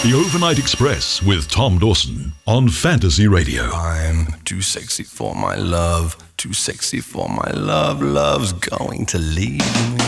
The Overnight Express with Tom Dawson on Fantasy Radio. I'm too sexy for my love, too sexy for my love, love's going to leave me.